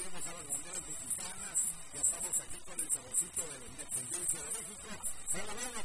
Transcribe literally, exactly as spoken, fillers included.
tenemos a las banderas mexicanas, ya estamos aquí con el saborcito de la independencia de México, celebrando